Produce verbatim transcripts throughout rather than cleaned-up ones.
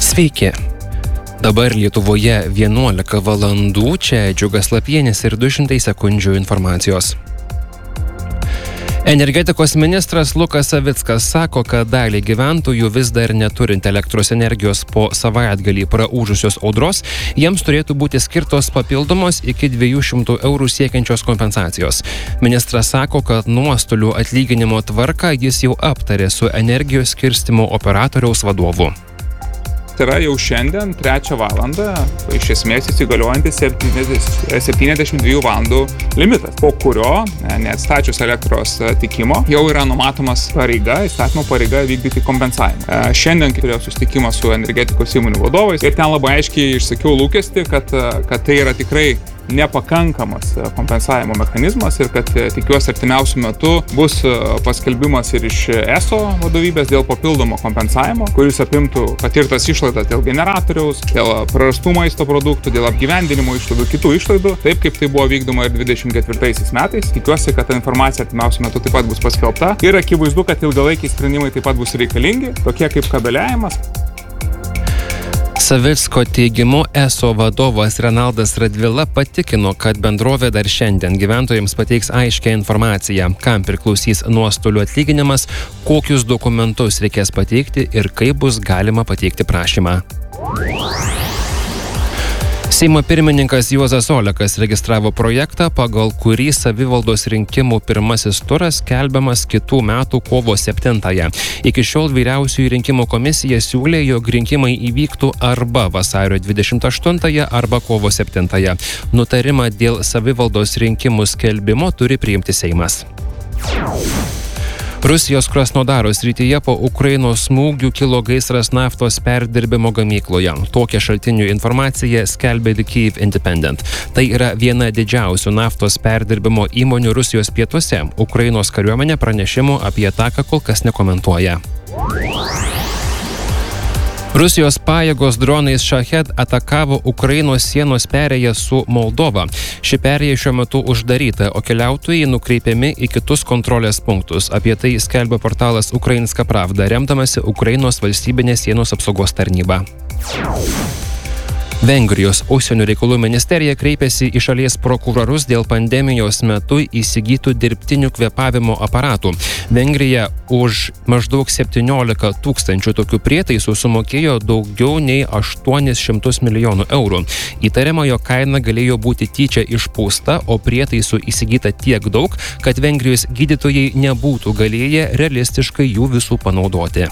Sveiki. Dabar Lietuvoje vienuolika valandų, čia Džiugas Lapienis ir du šimtai sekundžių informacijos. Energetikos ministras Lukas Savickas sako, kad dalį gyventojų vis dar neturint elektros energijos po savaitgalį praūžusios audros, jiems turėtų būti skirtos papildomos iki dviejų šimtų eurų siekiančios kompensacijos. Ministras sako, kad nuostolių atlyginimo tvarką jis jau aptarė su energijos skirstymo operatoriaus vadovu. Tai yra jau šiandien trečią valandą, iš esmės įsigaliojantis septyniasdešimt dviejų valandų limitas, po kurio, neatstačius elektros tiekimo, jau yra numatomas pareiga, įstatymo pareiga vykdyti kompensavimą. Šiandien turėjau susitikimą su energetikos įmonių vadovais ir ten labai aiškiai išsakiau lūkestį, kad, kad tai yra tikrai nepakankamas kompensavimo mechanizmas ir kad tikiuosi artimiausiu metu bus paskelbimas ir iš eso vadovybės dėl papildomo kompensavimo, kuris apimtų patirtas išlaidas dėl generatoriaus, dėl prarastų maisto produktų, dėl apgyvendinimo išlaidų, kitų išlaidų, taip kaip tai buvo vykdoma ir dvidešimt ketvirtaisiais metais. Tikiuosi, kad ta informacija artimiausiu metu taip pat bus paskelbta ir akivaizdu, kad ilgalaikiai sprendimai taip pat bus reikalingi, tokie kaip kabeliavimas. Savicko teigimu eso vadovas Renaldas Radvila patikino, kad bendrovė dar šiandien gyventojams pateiks aiškią informaciją, kam priklausys nuostolių atlyginimas, kokius dokumentus reikės pateikti ir kaip bus galima pateikti prašymą. Seimo pirmininkas Juozas Olekas registravo projektą, pagal kurį savivaldos rinkimų pirmasis turas skelbiamas kitų metų kovo septintąją. Iki šiol vyriausiųjų rinkimų komisija siūlė, jog rinkimai įvyktų arba vasario dvidešimt aštuntąją arba kovo septintąją. Nutarimą dėl savivaldos rinkimų skelbimo turi priimti Seimas. Rusijos Krasnodaro srityje po Ukrainos smūgių kilo gaisras naftos perdirbimo gamykloje. Tokią šaltinių informaciją skelbė The Kyiv Independent. Tai yra viena didžiausių naftos perdirbimo įmonių Rusijos pietuose. Ukrainos kariuomenė pranešimų apie ataką kol kas nekomentuoja. Rusijos pajėgos dronais Shahed atakavo Ukrainos sienos perėją su Moldova. Ši perėja šiuo metu uždaryta, o keliautojai nukreipiami į kitus kontrolės punktus. Apie tai skelbia portalas Ukrainska Pravda, remdamasi Ukrainos valstybinės sienos apsaugos tarnyba. Vengrijos užsienio reikalų ministerija kreipėsi į šalies prokurorus dėl pandemijos metu įsigytų dirbtinių kvėpavimo aparatų. Vengrija už maždaug septyniolika tūkstančių tokių prietaisų sumokėjo daugiau nei aštuonis šimtus milijonų eurų. Įtariama, jog kaina galėjo būti tyčia išpūsta, o prietaisų įsigyta tiek daug, kad Vengrijos gydytojai nebūtų galėję realistiškai jų visų panaudoti.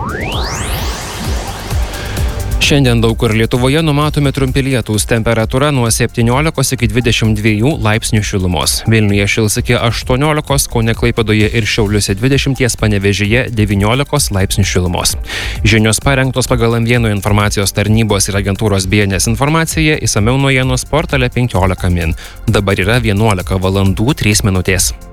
Šiandien daug kur Lietuvoje numatomi trumpi lietūs, temperatūra nuo septyniolikos iki dvidešimt dviejų laipsnių šilumos. Vilniuje šils iki aštuoniolikos, Kaune, Klaipėdoje ir Šiauliuose dvidešimt, Panevėžyje devyniolikos laipsnių šilumos. Žinios parengtos pagal M vienas informacijos tarnybos ir agentūros B N S informaciją, išsamiau naujienos portale penkiolika min. Dabar yra vienuolika valandų trys minutės.